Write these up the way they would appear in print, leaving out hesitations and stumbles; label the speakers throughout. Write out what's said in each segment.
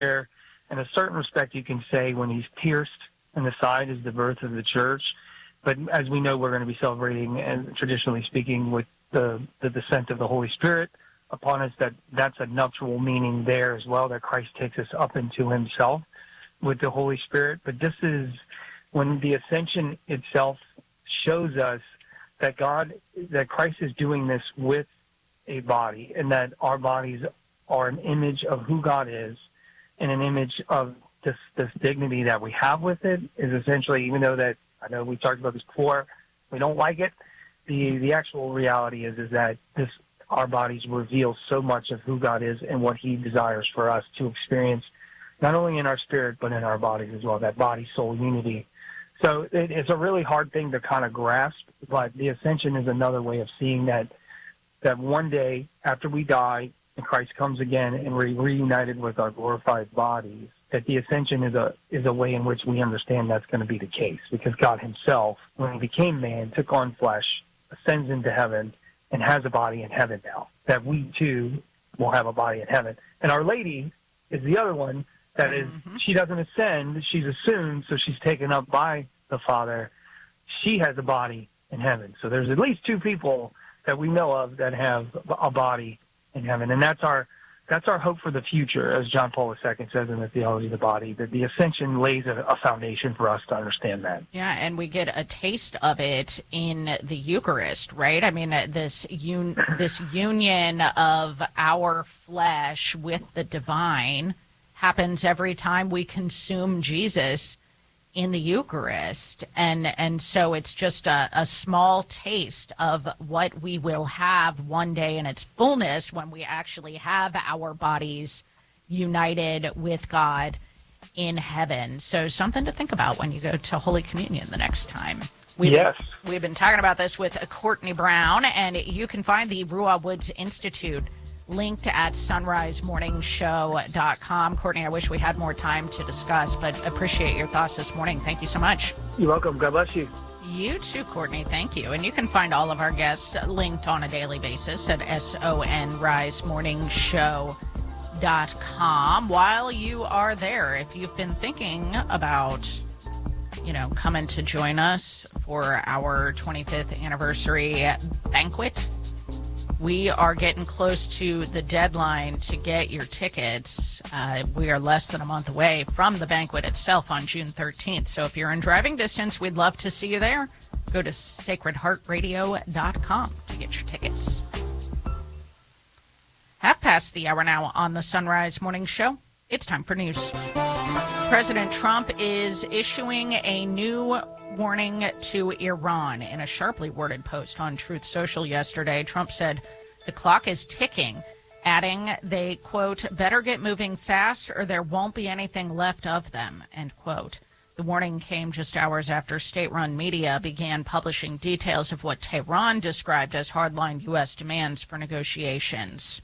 Speaker 1: there. In a certain respect, you can say when he's pierced in the side is the birth of the church. But as we know, we're going to be celebrating, and traditionally speaking, with the descent of the Holy Spirit upon us, that's a nuptial meaning there as well, that Christ takes us up into himself with the Holy Spirit. But this is when the ascension itself shows us that Christ is doing this with a body, and that our bodies are an image of who God is, and an image of this dignity that we have with it is essentially, even though that, I know we talked about this before, we don't like it, the actual reality is that our bodies reveal so much of who God is and what he desires for us to experience, not only in our spirit, but in our bodies as well, that body-soul unity. So it's a really hard thing to kind of grasp, but the ascension is another way of seeing that one day after we die and Christ comes again and we're reunited with our glorified bodies, that the ascension is a way in which we understand that's going to be the case, because God himself, when he became man, took on flesh, ascends into heaven, and has a body in heaven now, that we too will have a body in heaven. And Our Lady is the other one that is, she doesn't ascend, she's assumed, so she's taken up by the Father. She has a body in heaven. So there's at least two people that we know of that have a body in heaven. And that's our hope for the future, as John Paul II says in the Theology of the Body, that the ascension lays a foundation for us to understand that.
Speaker 2: Yeah, and we get a taste of it in the Eucharist, right? I mean, this union of our flesh with the divine happens every time we consume Jesus in the Eucharist. And so it's just a small taste of what we will have one day in its fullness when we actually have our bodies united with God in heaven. So something to think about when you go to Holy Communion the next time. We've been talking about this with Courtney Brown, and you can find the Ruah Woods Institute linked at sunrisemorningshow.com. Courtney, I wish we had more time to discuss, but appreciate your thoughts this morning. Thank you so much.
Speaker 1: You're welcome. God bless you.
Speaker 2: You too, Courtney. Thank you. And you can find all of our guests linked on a daily basis at sunrisemorningshow.com. While you are there, if you've been thinking about, coming to join us for our 25th anniversary banquet, we are getting close to the deadline to get your tickets. We are less than a month away from the banquet itself on June 13th. So if you're in driving distance, we'd love to see you there. Go to sacredheartradio.com to get your tickets. Half past the hour now on the Sunrise Morning Show. It's time for news. President Trump is issuing a new warning to Iran. In a sharply worded post on Truth Social yesterday, Trump said the clock is ticking, adding they, quote, better get moving fast or there won't be anything left of them, end quote. The warning came just hours after state-run media began publishing details of what Tehran described as hardline U.S. demands for negotiations.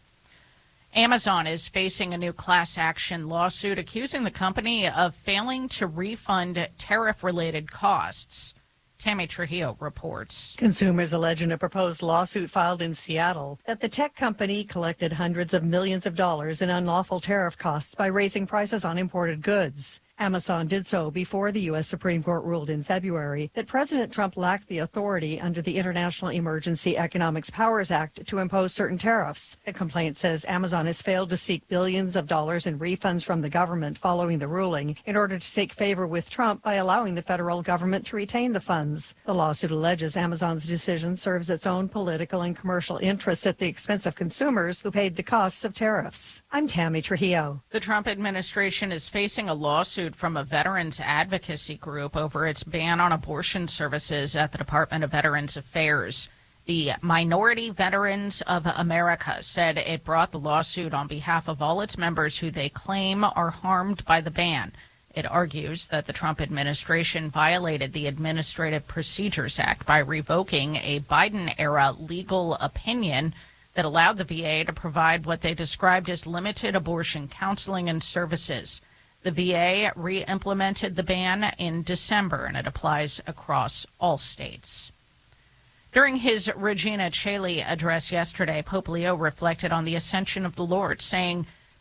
Speaker 2: Amazon is facing a new class action lawsuit accusing the company of failing to refund tariff-related costs. Tammy Trujillo reports.
Speaker 3: Consumers allege in a proposed lawsuit filed in Seattle that the tech company collected hundreds of millions of dollars in unlawful tariff costs by raising prices on imported goods. Amazon did so before the U.S. Supreme Court ruled in February that President Trump lacked the authority under the International Emergency Economics Powers Act to impose certain tariffs. The complaint says Amazon has failed to seek billions of dollars in refunds from the government following the ruling in order to seek favor with Trump by allowing the federal government to retain the funds. The lawsuit alleges Amazon's decision serves its own political and commercial interests at the expense of consumers who paid the costs of tariffs. I'm Tammy Trujillo.
Speaker 2: The Trump administration is facing a lawsuit from a veterans advocacy group over its ban on abortion services at the Department of Veterans Affairs. The Minority Veterans of America said it brought the lawsuit on behalf of all its members who they claim are harmed by the ban. It argues that the Trump administration violated the Administrative Procedures Act by revoking a Biden-era legal opinion that allowed the VA to provide what they described as limited abortion counseling and services. The VA re-implemented the ban in December, and it applies across all states. During his Regina Coeli address yesterday, Pope Leo reflected on the ascension of the Lord, saying,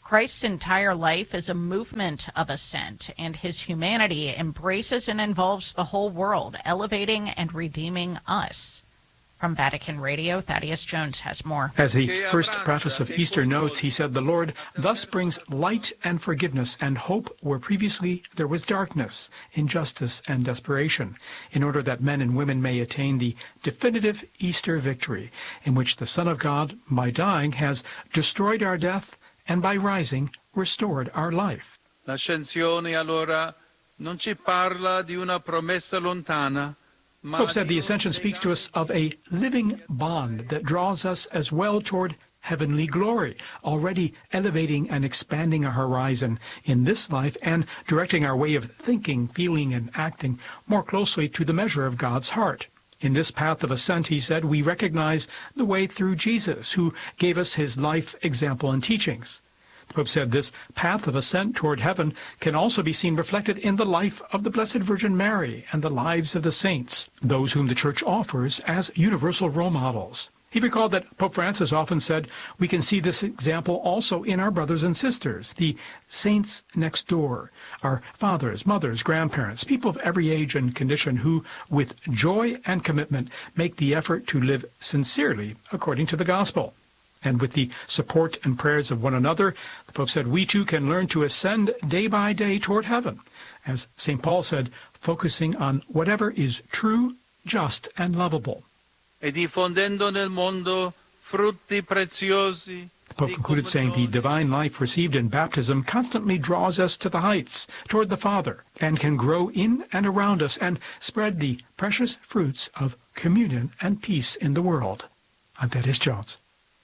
Speaker 2: Christ's entire life is a movement of ascent, and his humanity embraces and involves the whole world, elevating and redeeming us. From Vatican Radio, Thaddeus Jones has more.
Speaker 4: As the first preface of Easter notes, he said, "The Lord thus brings light and forgiveness and hope where previously there was darkness, injustice, and desperation, in order that men and women may attain the definitive Easter victory, in which the Son of God, by dying, has destroyed our death, and by rising, restored our life."
Speaker 5: L'ascensione allora non ci parla di una promessa lontana.
Speaker 4: Pope said the Ascension speaks to us of a living bond that draws us as well toward heavenly glory, already elevating and expanding our horizon in this life and directing our way of thinking, feeling, and acting more closely to the measure of God's heart. In this path of ascent, he said, we recognize the way through Jesus, who gave us his life, example, and teachings. The Pope said this path of ascent toward heaven can also be seen reflected in the life of the Blessed Virgin Mary and the lives of the saints, those whom the Church offers as universal role models. He recalled that Pope Francis often said, we can see this example also in our brothers and sisters, the saints next door, our fathers, mothers, grandparents, people of every age and condition who, with joy and commitment, make the effort to live sincerely according to the gospel. And with the support and prayers of one another, the Pope said, we too can learn to ascend day by day toward heaven. As St. Paul said, focusing on whatever is true, just, and lovable.
Speaker 5: E diffondendo nel mondo frutti preziosi.
Speaker 4: The Pope concluded saying the divine life received in baptism constantly draws us to the heights, toward the Father, and can grow in and around us and spread the precious fruits of communion and peace in the world. I'm Thaddeus Jones.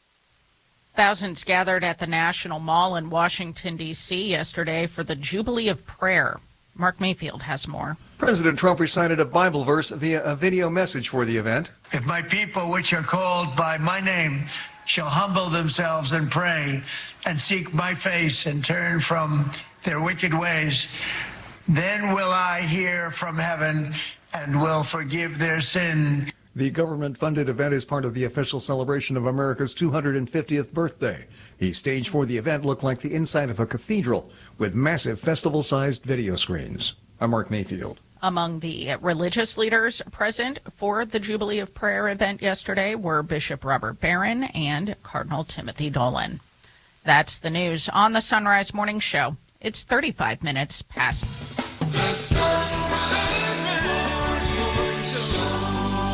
Speaker 2: Thousands gathered at the National Mall in Washington, D.C. yesterday for the Jubilee of Prayer. Mark Mayfield has more.
Speaker 6: President Trump recited a Bible verse via a video message for the event.
Speaker 7: If my people, which are called by my name, shall humble themselves and pray and seek my face and turn from their wicked ways, then will I hear from heaven and will forgive their sin.
Speaker 6: The government-funded event is part of the official celebration of America's 250th birthday. The stage for the event looked like the inside of a cathedral with massive festival-sized video screens. I'm Mark Mayfield.
Speaker 2: Among the religious leaders present for the Jubilee of Prayer event yesterday were Bishop Robert Barron and Cardinal Timothy Dolan. That's the news on the Sunrise Morning Show. It's 35 minutes past.
Speaker 8: The Sunrise Morning Show.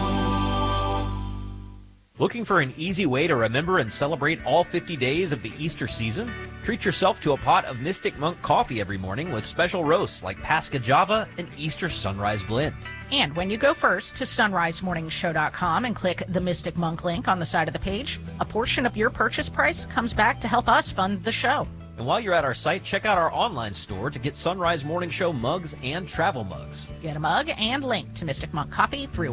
Speaker 9: Looking for an easy way to remember and celebrate all 50 days of the Easter season? Treat yourself to a pot of Mystic Monk coffee every morning with special roasts like Pasca Java and Easter Sunrise Blend.
Speaker 2: And when you go first to sunrisemorningshow.com and click the Mystic Monk link on the side of the page, a portion of your purchase price comes back to help us fund the show.
Speaker 9: And while you're at our site, check out our online store to get Sunrise Morning Show mugs and travel mugs.
Speaker 2: Get a mug and link to Mystic Monk Coffee through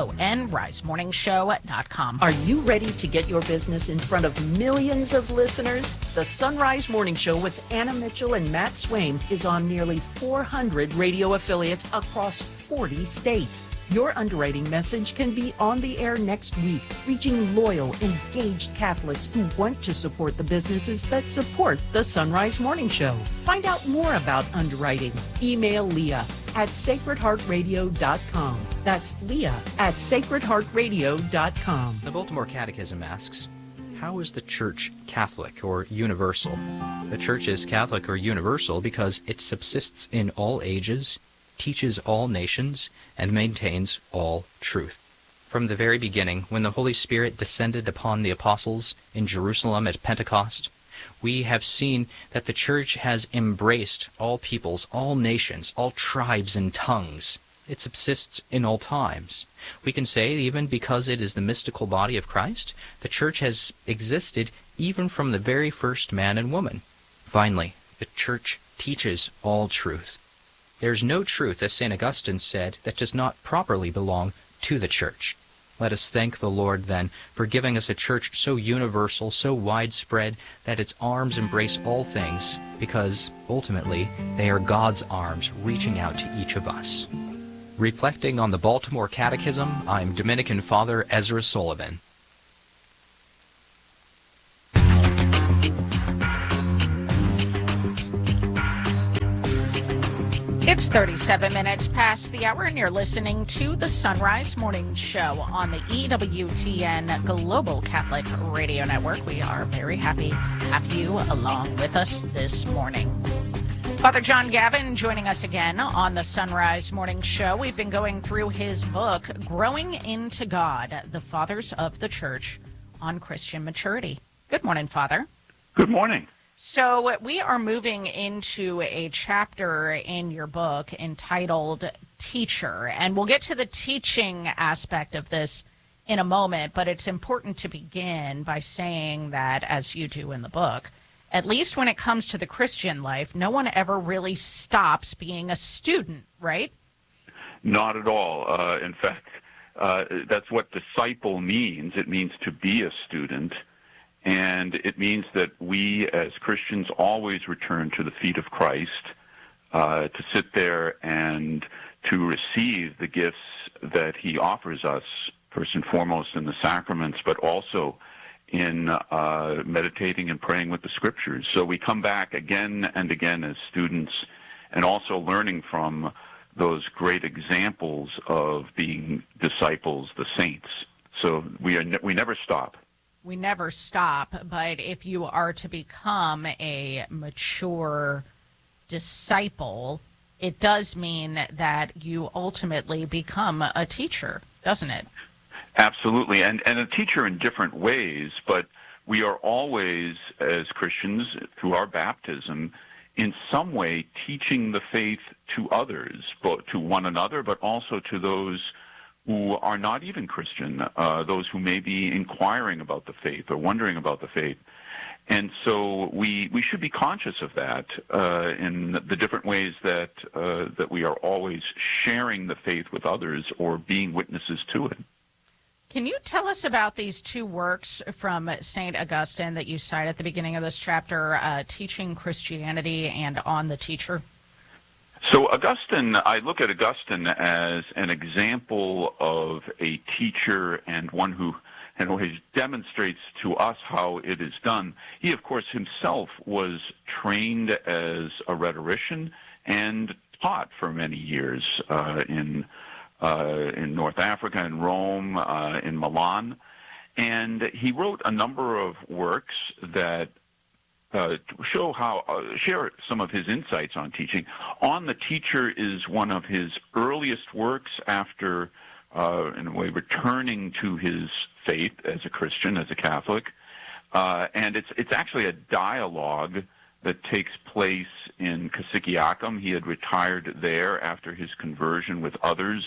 Speaker 2: sonrisemorningshow.com.
Speaker 10: Are you ready to get your business in front of millions of listeners? The Sunrise Morning Show with Anna Mitchell and Matt Swaim is on nearly 400 radio affiliates across 40 states. Your underwriting message can be on the air next week, reaching loyal, engaged Catholics who want to support the businesses that support the Sunrise Morning Show. Find out more about underwriting. Email Leah at sacredheartradio.com. That's Leah at sacredheartradio.com.
Speaker 11: The Baltimore Catechism asks, how is the Church Catholic or universal? The Church is Catholic or universal because it subsists in all ages, teaches all nations, and maintains all truth. From the very beginning, when the Holy Spirit descended upon the apostles in Jerusalem at Pentecost, we have seen that the Church has embraced all peoples, all nations, all tribes and tongues. It subsists in all times. We can say, even because it is the mystical body of Christ, the Church has existed even from the very first man and woman. Finally, the Church teaches all truth. There's no truth, as St. Augustine said, that does not properly belong to the Church. Let us thank the Lord, then, for giving us a Church so universal, so widespread, that its arms embrace all things, because, ultimately, they are God's arms reaching out to each of us. Reflecting on the Baltimore Catechism, I'm Dominican Father Ezra Sullivan.
Speaker 2: It's 37 minutes past the hour, and you're listening to the Sunrise Morning Show on the EWTN Global Catholic Radio Network. We are very happy to have you along with us this morning. Father John Gavin joining us again on the Sunrise Morning Show. We've been going through his book, Growing into God, the Fathers of the Church on Christian Maturity. Good morning, Father.
Speaker 12: Good morning.
Speaker 2: So we are moving into a chapter in your book entitled Teacher, and we'll get to the teaching aspect of this in a moment, but it's important to begin by saying that, as you do in the book, at least when it comes to the Christian life, no one ever really stops being a student, right?
Speaker 12: Not at all. In fact, that's what disciple means. It means to be a student. And it means that we as Christians always return to the feet of Christ to sit there and to receive the gifts that he offers us, first and foremost in the sacraments, but also in meditating and praying with the Scriptures. So we come back again and again as students and also learning from those great examples of being disciples, the saints. So we never stop.
Speaker 2: We never stop, but if you are to become a mature disciple, it does mean that you ultimately become a teacher, doesn't it?
Speaker 12: Absolutely, and a teacher in different ways, but we are always, as Christians, through our baptism, in some way teaching the faith to others, both to one another, but also to those who are not even Christian, those who may be inquiring about the faith or wondering about the faith. And so we should be conscious of that in the different ways that we are always sharing the faith with others or being witnesses to it.
Speaker 2: Can you tell us about these two works from St. Augustine that you cite at the beginning of this chapter, Teaching Christianity and On the Teacher?
Speaker 12: So Augustine, I look at Augustine as an example of a teacher and one who in a way demonstrates to us how it is done. He, of course, himself was trained as a rhetorician and taught for many years in North Africa, in Rome, in Milan. And he wrote a number of works that share some of his insights on teaching. On the Teacher is one of his earliest works after, in a way, returning to his faith as a Christian, as a Catholic. And it's actually a dialogue that takes place in Cassiciacum. He had retired there after his conversion with others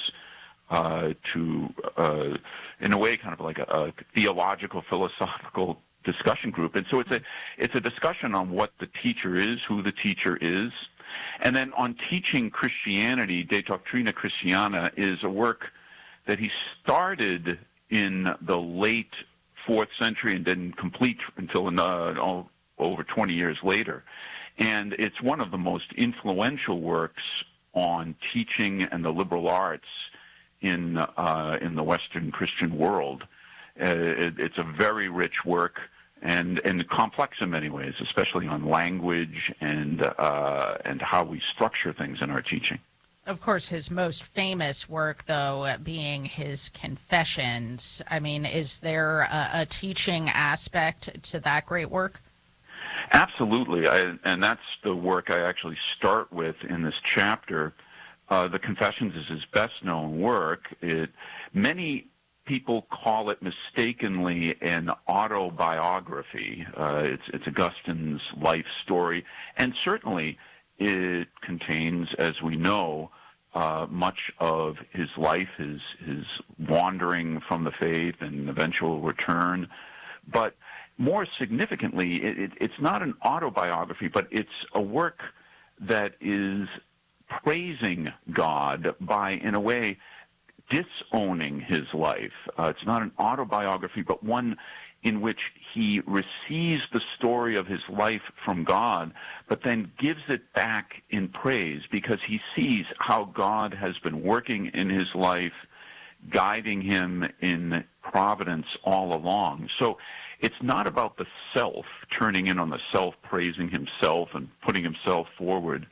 Speaker 12: to, in a way, kind of like a theological, philosophical discussion group. And so it's a discussion on what the teacher is, who the teacher is. And then on Teaching Christianity, De Doctrina Christiana, is a work that he started in the late 4th century and didn't complete until over 20 years later. And it's one of the most influential works on teaching and the liberal arts in the Western Christian world. It's a very rich work and complex in many ways, especially on language and how we structure things in our teaching.
Speaker 2: Of course, his most famous work, though, being his Confessions. I mean, is there a teaching aspect to that great work?
Speaker 12: Absolutely, and that's the work I actually start with in this chapter. The Confessions is his best-known work. Many people call it mistakenly an autobiography. It's Augustine's life story, and certainly it contains, as we know, much of his life, his wandering from the faith and eventual return. But more significantly, it's not an autobiography, but it's a work that is praising God by, in a way, disowning his life. It's not an autobiography, but one in which he receives the story of his life from God, but then gives it back in praise because he sees how God has been working in his life, guiding him in providence all along. So it's not about the self, turning in on the self, praising himself and putting himself forward,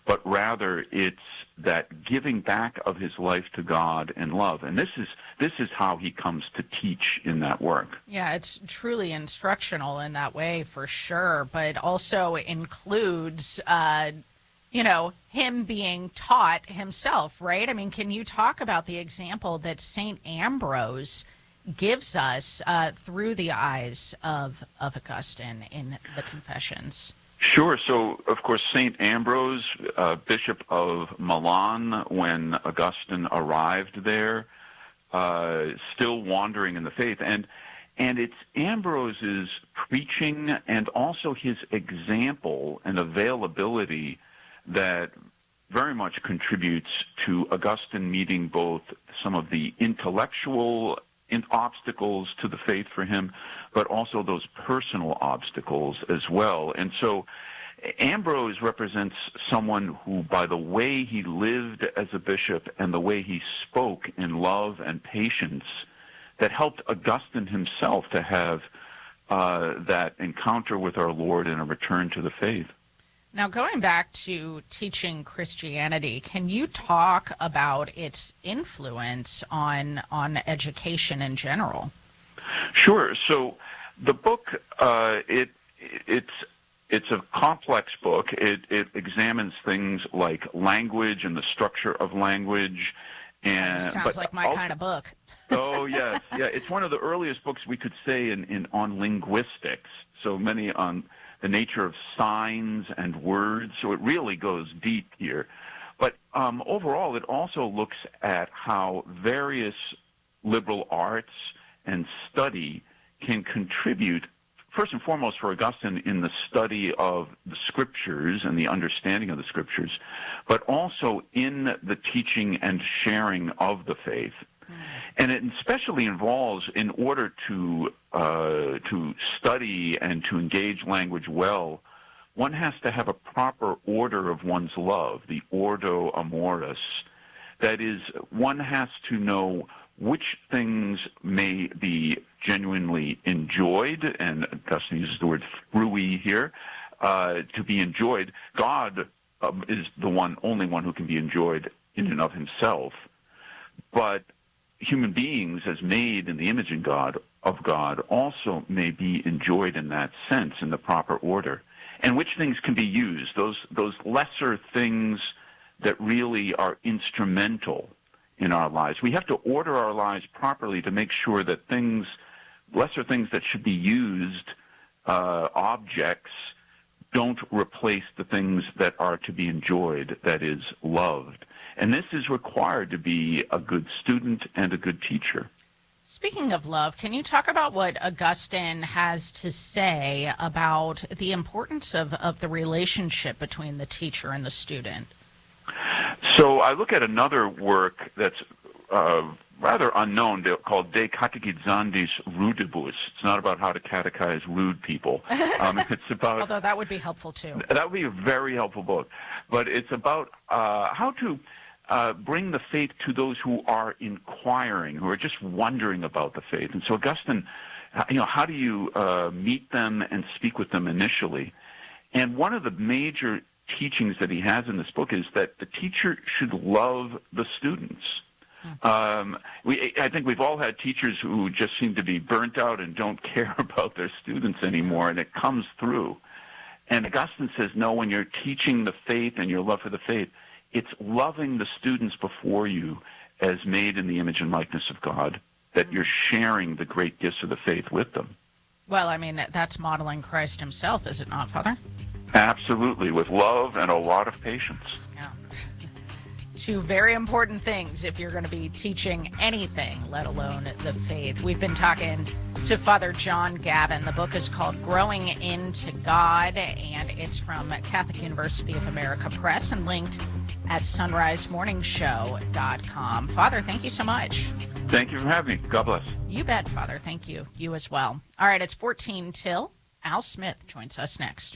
Speaker 12: but rather it's that giving back of his life to God in love. And this is how he comes to teach in that work.
Speaker 2: Yeah, it's truly instructional in that way for sure, but also includes, him being taught himself, right? I mean, can you talk about the example that St. Ambrose gives us through the eyes of Augustine in the Confessions?
Speaker 12: Sure. So, of course, St. Ambrose, Bishop of Milan, when Augustine arrived there, still wandering in the faith. And it's Ambrose's preaching and also his example and availability that very much contributes to Augustine meeting both some of the intellectual obstacles to the faith for him, but also those personal obstacles as well. And so Ambrose represents someone who, by the way he lived as a bishop and the way he spoke in love and patience, that helped Augustine himself to have that encounter with our Lord and a return to the faith.
Speaker 2: Now, going back to teaching Christianity, can you talk about its influence on education in general?
Speaker 12: Sure. So the book, it's a complex book. It examines things like language and the structure of language. And
Speaker 2: sounds like my kind of book.
Speaker 12: Oh, yes. Yeah, it's one of the earliest books we could say on linguistics. So many on the nature of signs and words. So it really goes deep here. But overall, it also looks at how various liberal arts and study can contribute, first and foremost for Augustine, in the study of the Scriptures and the understanding of the Scriptures, but also in the teaching and sharing of the faith. And it especially involves, in order to study and to engage language well, one has to have a proper order of one's love, the ordo amoris. That is, one has to know which things may be genuinely enjoyed, and Augustine uses the word frui here, to be enjoyed. God is the only one who can be enjoyed in and of himself. But human beings, as made in the image of God, also may be enjoyed in that sense, in the proper order. And which things can be used, those lesser things that really are instrumental in our lives. We have to order our lives properly to make sure that lesser things that should be used, objects, don't replace the things that are to be enjoyed, that is, loved. And this is required to be a good student and a good teacher.
Speaker 2: Speaking of love, can you talk about what Augustine has to say about the importance of the relationship between the teacher and the student?
Speaker 12: So I look at another work that's rather unknown called De Catechizandis Rudibus. It's not about how to catechize rude people. It's about,
Speaker 2: although that would be helpful too.
Speaker 12: That would be a very helpful book. But it's about how to bring the faith to those who are inquiring, who are just wondering about the faith. And so Augustine, how do you meet them and speak with them initially? And one of the major teachings that he has in this book is that the teacher should love the students. I think we've all had teachers who just seem to be burnt out and don't care about their students anymore, and it comes through. And Augustine says, no, when you're teaching the faith and your love for the faith, it's loving the students before you as made in the image and likeness of God, that you're sharing the great gifts of the faith with them.
Speaker 2: Well, I mean, that's modeling Christ himself, is it not, Father?
Speaker 12: Absolutely, with love and a lot of patience.
Speaker 2: Yeah. Two very important things if you're going to be teaching anything, let alone the faith. We've been talking to Father John Gavin. The book is called Growing into God, and it's from Catholic University of America Press and linked at sunrisemorningshow.com. Father, thank you so much.
Speaker 12: Thank you for having me. God bless.
Speaker 2: You bet, Father. Thank you. You as well. All right, it's 14 till. Al Smith joins us next.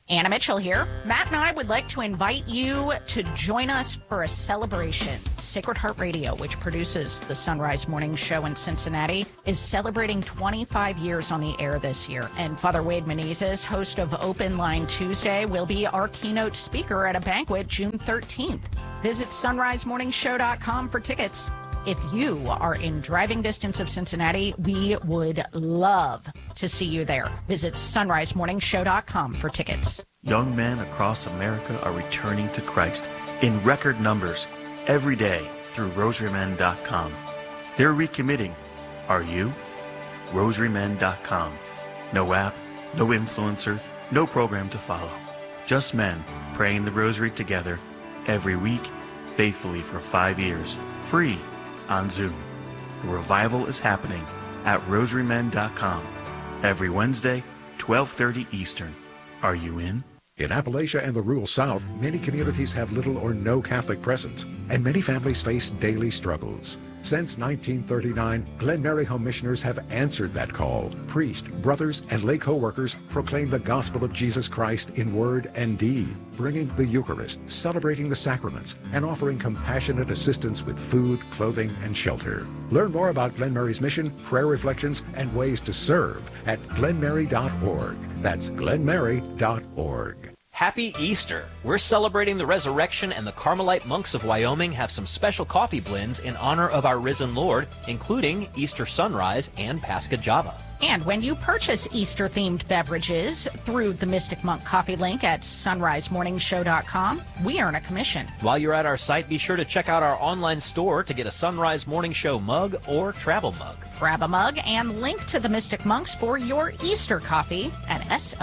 Speaker 2: Anna Mitchell here. Matt and I would like to invite you to join us for a celebration. Sacred Heart Radio, which produces the Sunrise Morning Show in Cincinnati, is celebrating 25 years on the air this year. And Father Wade Menezes, host of Open Line Tuesday, will be our keynote speaker at a banquet June 13th. Visit sunrisemorningshow.com for tickets. If you are in driving distance of Cincinnati, we would love to see you there. Visit sunrisemorningshow.com for tickets.
Speaker 13: Young men across America are returning to Christ in record numbers every day through rosarymen.com. They're recommitting. Are you? rosarymen.com. No app, no influencer, no program to follow. Just men praying the rosary together every week, faithfully for 5 years, free on Zoom. The revival is happening at rosarymen.com every Wednesday, 12:30 Eastern. Are you in?
Speaker 14: In Appalachia and the rural South, many communities have little or no Catholic presence, and many families face daily struggles. Since 1939, Glen Mary Home Missioners have answered that call. Priests, brothers, and lay co-workers proclaim the gospel of Jesus Christ in word and deed, bringing the Eucharist, celebrating the sacraments, and offering compassionate assistance with food, clothing, and shelter. Learn more about Glen Mary's mission, prayer reflections, and ways to serve at glenmary.org. That's glenmary.org.
Speaker 9: Happy Easter! We're celebrating the resurrection, and the Carmelite monks of Wyoming have some special coffee blends in honor of our risen Lord, including Easter Sunrise and Pasca Java.
Speaker 2: And when you purchase Easter-themed beverages through the Mystic Monk coffee link at sunrisemorningshow.com, we earn a commission.
Speaker 9: While you're at our site, be sure to check out our online store to get a Sunrise Morning Show mug or travel mug.
Speaker 2: Grab a mug and link to the Mystic Monks for your Easter coffee at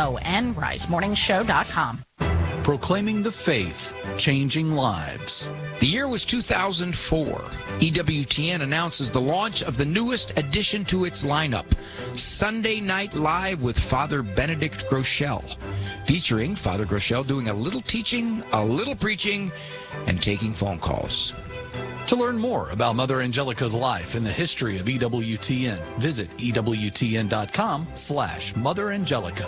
Speaker 2: sunrisemorningshow.com.
Speaker 15: Proclaiming the faith, changing lives. The year was 2004. EWTN announces the launch of the newest addition to its lineup, Sunday Night Live with Father Benedict Groeschel, featuring Father Groeschel doing a little teaching, a little preaching, and taking phone calls.
Speaker 16: To learn more about Mother Angelica's life and the history of EWTN, visit EWTN.com/Mother Angelica.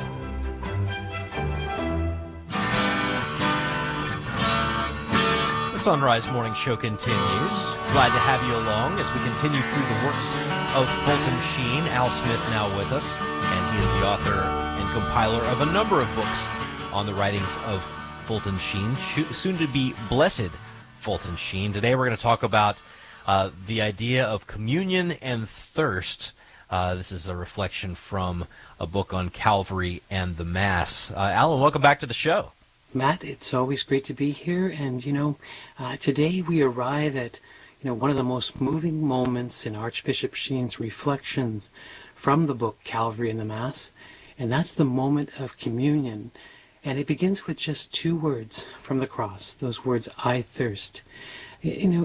Speaker 9: Sunrise Morning Show continues. Glad to have you along as we continue through the works of Fulton Sheen. Al Smith now with us, and he is the author and compiler of a number of books on the writings of Fulton Sheen, soon to be Blessed Fulton Sheen. Today we're going to talk about the idea of communion and thirst. This is a reflection from a book on Calvary and the Mass. Alan, welcome back to the show.
Speaker 17: Matt, it's always great to be here, and today we arrive at one of the most moving moments in Archbishop Sheen's reflections from the book Calvary and the Mass, and that's the moment of communion. And it begins with just 2 words from the cross, those words, "I thirst." Now,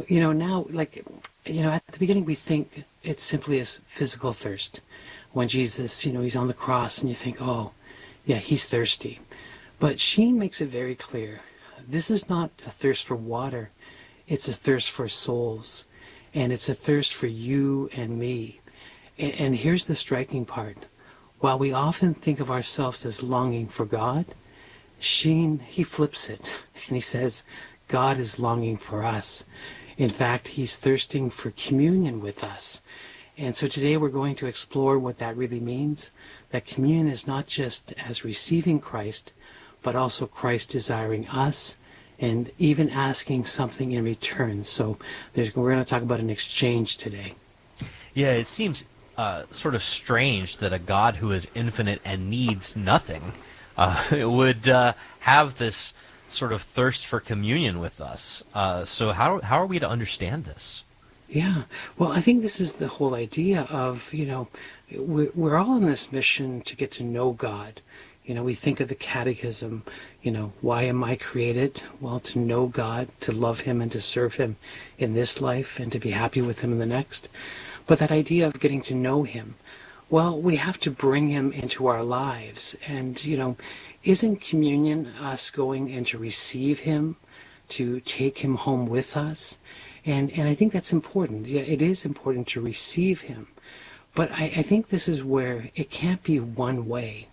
Speaker 17: at the beginning we think it's simply as physical thirst. When Jesus, he's on the cross and you think, oh, yeah, he's thirsty. But Sheen makes it very clear. This is not a thirst for water. It's a thirst for souls. And it's a thirst for you and me. And here's the striking part. While we often think of ourselves as longing for God, Sheen, he flips it. And he says, God is longing for us. In fact, he's thirsting for communion with us. And so today we're going to explore what that really means. That communion is not just as receiving Christ, but also Christ desiring us and even asking something in return. So we're going to talk about an exchange today.
Speaker 9: Yeah, it seems sort of strange that a God who is infinite and needs nothing would have this sort of thirst for communion with us. So how are we to understand this?
Speaker 17: Yeah, well, I think this is the whole idea of, we're all on this mission to get to know God. We think of the catechism, why am I created? Well, to know God, to love him and to serve him in this life and to be happy with him in the next. But that idea of getting to know him, well, we have to bring him into our lives. And, isn't communion us going and to receive him, to take him home with us? And I think that's important. Yeah, it is important to receive him. But I think this is where it can't be one way.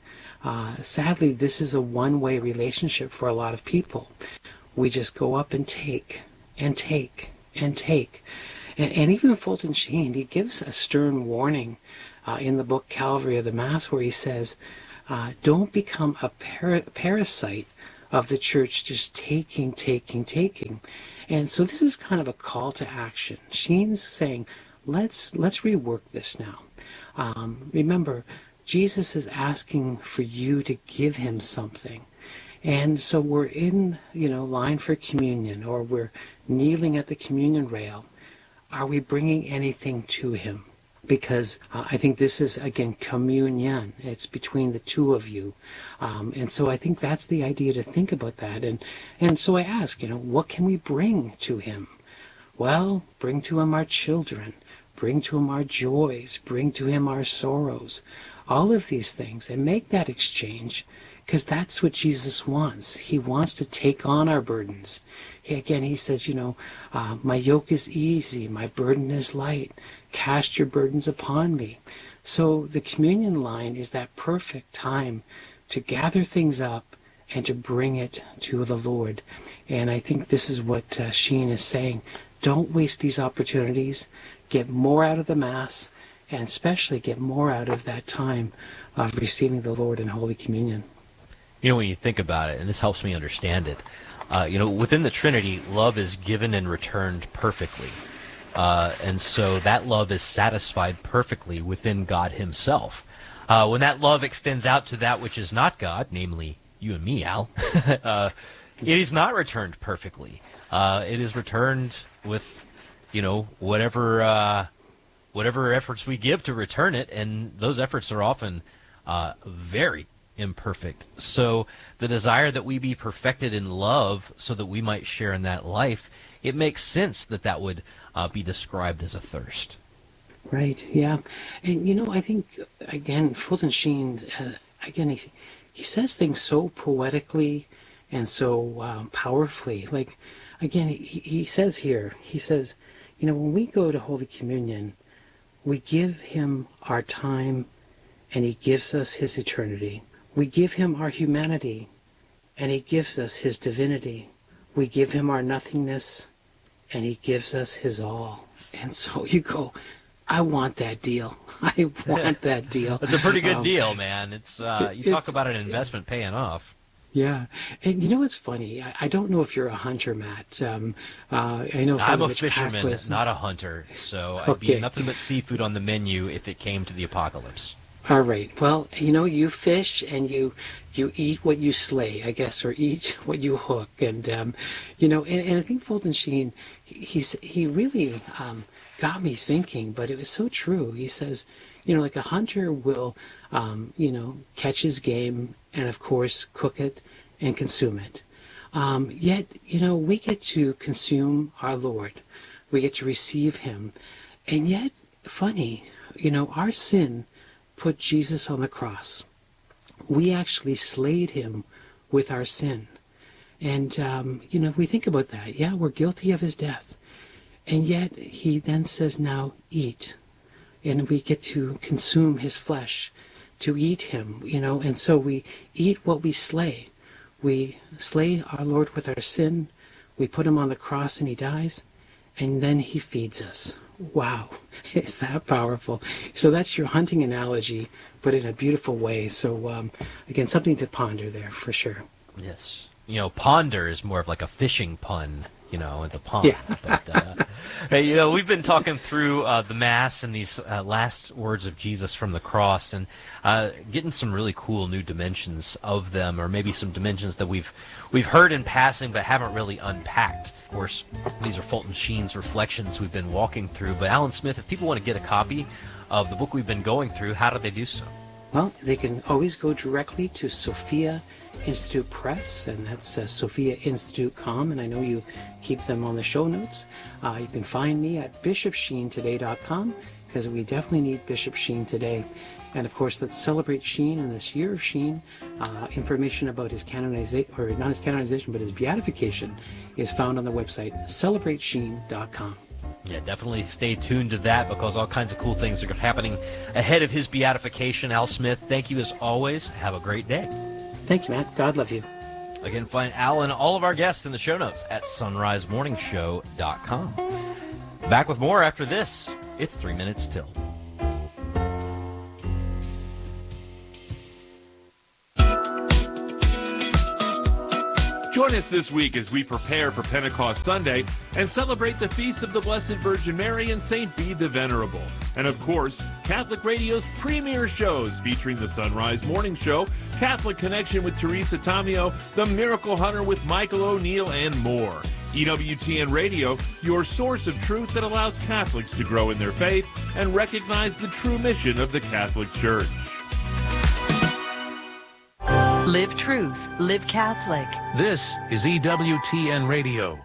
Speaker 17: Sadly, this is a one-way relationship for a lot of people. We just go up and take, and take, and take. And even Fulton Sheen, he gives a stern warning in the book Calvary of the Mass, where he says, don't become a parasite of the church, just taking, taking, taking. And so this is kind of a call to action. Sheen's saying, let's rework this now. Remember, Jesus is asking for you to give him something. And so we're in, line for communion, or we're kneeling at the communion rail. Are we bringing anything to him? Because I think this is, again, communion. It's between the two of you. And so I think that's the idea, to think about that. And so I ask, what can we bring to him? Well, bring to him our children. Bring to him our joys. Bring to him our sorrows. All of these things. And make that exchange, because that's what Jesus wants. He wants to take on our burdens. He says, my yoke is easy, my burden is light. Cast your burdens upon me. So the communion line is that perfect time to gather things up and to bring it to the Lord. And I think this is what Sheen is saying. Don't waste these opportunities. Get more out of the Mass, and especially get more out of that time of receiving the Lord in Holy Communion.
Speaker 9: When you think about it, and this helps me understand it, within the Trinity, love is given and returned perfectly. And so that love is satisfied perfectly within God himself. When that love extends out to that which is not God, namely you and me, Al, it is not returned perfectly. It is returned with, whatever efforts we give to return it, and those efforts are often very imperfect. So the desire that we be perfected in love so that we might share in that life, it makes sense that would be described as a thirst.
Speaker 17: Right, yeah. And, I think, again, Fulton Sheen, he says things so poetically and so powerfully. Like, again, he says here, when we go to Holy Communion, we give him our time, and he gives us his eternity. We give him our humanity, and he gives us his divinity. We give him our nothingness, and he gives us his all. And so you go, I want that deal. I want that deal.
Speaker 9: It's a pretty good deal, man. It's you talk about an investment paying off.
Speaker 17: Yeah. And what's funny? I don't know if you're a hunter, Matt. I know
Speaker 9: I'm a
Speaker 17: Rich
Speaker 9: fisherman,
Speaker 17: Packless,
Speaker 9: not a hunter. So I'd be nothing but seafood on the menu if it came to the apocalypse.
Speaker 17: All right. Well, you fish and you eat what you slay, I guess, or eat what you hook. And, and I think Fulton Sheen, he really got me thinking, but it was so true. He says, like a hunter will, catch his game and, of course, cook it and consume it. Yet, we get to consume our Lord. We get to receive him. And yet, funny, our sin put Jesus on the cross. We actually slayed him with our sin. And, we think about that. Yeah, we're guilty of his death. And yet he then says, now eat. And we get to consume his flesh, to eat him, And so we eat what we slay. We slay our Lord with our sin. We put him on the cross and he dies. And then he feeds us. Wow, is that powerful? So that's your hunting analogy, but in a beautiful way. So again, something to ponder there for sure.
Speaker 9: Yes. Ponder is more of like a fishing pun, in the pond. Yeah. But, we've been talking through the Mass and these last words of Jesus from the cross, and getting some really cool new dimensions of them, or maybe some dimensions that we've heard in passing but haven't really unpacked. Of course, these are Fulton Sheen's reflections we've been walking through. But Alan Smith, if people want to get a copy of the book we've been going through, how do they do so?
Speaker 17: Well, they can always go directly to Sophia Institute Press, and that's sophiainstitute.com, and I know you keep them on the show notes. You can find me at bishopsheentoday.com, because we definitely need Bishop Sheen today. And of course, let's celebrate Sheen in this year of Sheen. Information about his canonization, or not his canonization, but his beatification, is found on the website celebratesheen.com.
Speaker 9: Yeah, definitely stay tuned to that because all kinds of cool things are happening ahead of his beatification. Al Smith, thank you as always. Have a great day.
Speaker 17: Thank you, Matt. God love you.
Speaker 9: Again, find Al and all of our guests in the show notes at sunrisemorningshow.com. Back with more after this. It's 3 minutes till.
Speaker 18: Join us this week as we prepare for Pentecost Sunday and celebrate the feasts of the Blessed Virgin Mary and St. Bede the Venerable. And of course, Catholic Radio's premier shows featuring the Sunrise Morning Show, Catholic Connection with Teresa Tomeo, The Miracle Hunter with Michael O'Neill, and more. EWTN Radio, your source of truth that allows Catholics to grow in their faith and recognize the true mission of the Catholic Church.
Speaker 19: Live truth, live Catholic.
Speaker 16: This is EWTN Radio.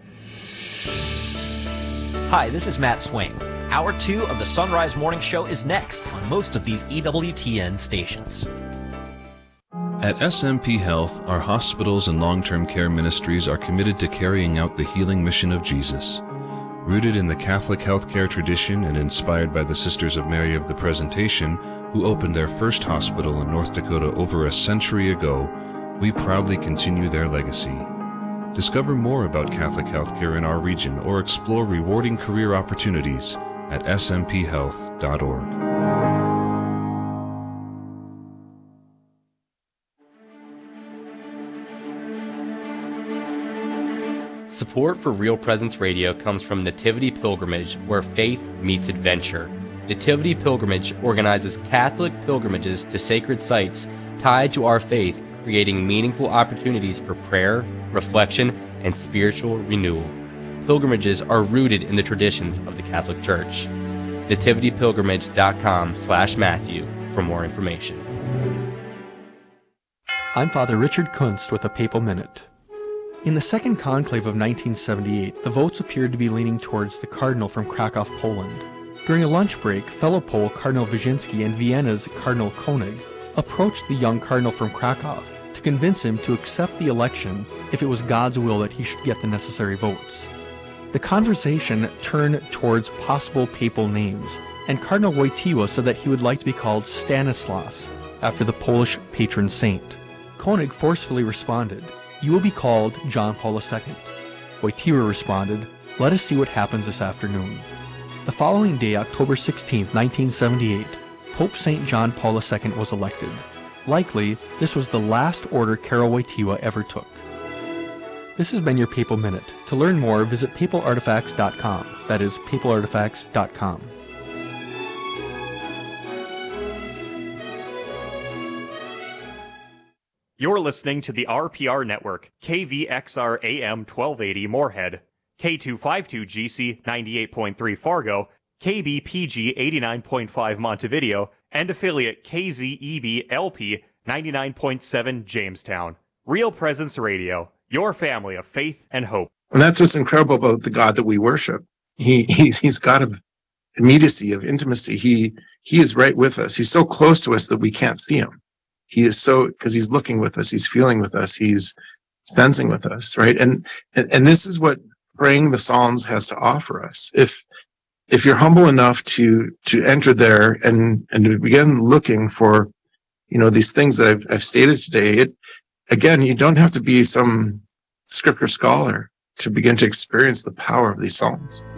Speaker 9: Hi, this is Matt Swain. Hour 2 of the Sunrise Morning Show is next on most of these EWTN stations.
Speaker 20: At SMP Health, our hospitals and long-term care ministries are committed to carrying out the healing mission of Jesus. Rooted in the Catholic healthcare tradition and inspired by the Sisters of Mary of the Presentation, who opened their first hospital in North Dakota over a century ago, we proudly continue their legacy. Discover more about Catholic healthcare in our region or explore rewarding career opportunities at smphhealth.org.
Speaker 21: Support for Real Presence Radio comes from Nativity Pilgrimage, where faith meets adventure. Nativity Pilgrimage organizes Catholic pilgrimages to sacred sites tied to our faith, creating meaningful opportunities for prayer, reflection, and spiritual renewal. Pilgrimages are rooted in the traditions of the Catholic Church. nativitypilgrimage.com/Matthew for more information.
Speaker 22: I'm Father Richard Kunst with a Papal Minute. In the Second Conclave of 1978, the votes appeared to be leaning towards the Cardinal from Krakow, Poland. During a lunch break, fellow Pole Cardinal Wyszynski and Vienna's Cardinal Koenig approached the young Cardinal from Krakow to convince him to accept the election if it was God's will that he should get the necessary votes. The conversation turned towards possible papal names, and Cardinal Wojtyła said that he would like to be called Stanislas, after the Polish patron saint. Koenig forcefully responded, "You will be called John Paul II." Wojtyła responded, "Let us see what happens this afternoon." The following day, October 16, 1978, Pope St. John Paul II was elected. Likely, this was the last order Karol Wojtyła ever took. This has been your Papal Minute. To learn more, visit papalartifacts.com. That is, papalartifacts.com.
Speaker 23: You're listening to the RPR Network, KVXR AM 1280 Moorhead, K252GC 98.3 Fargo, KBPG 89.5 Montevideo, and affiliate KZEB LP 99.7 Jamestown. Real Presence Radio, your family of faith and hope.
Speaker 24: And that's what's incredible about the God that we worship. He's got an immediacy of intimacy. He is right with us. He's so close to us that we can't see him. He is so, because he's looking with us, he's feeling with us, he's sensing with us, right? And this is what praying the Psalms has to offer us. If you're humble enough to enter there and to begin looking for, these things that I've stated today, again, you don't have to be some scripture scholar to begin to experience the power of these Psalms.